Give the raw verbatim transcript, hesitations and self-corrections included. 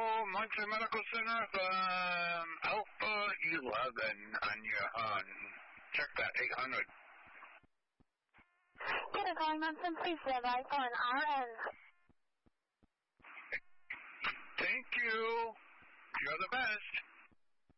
Montclair Medical Center, um, Alpha eleven on your horn. Check that, eight hundred. Good, calling Montclair, please stand by for an R N.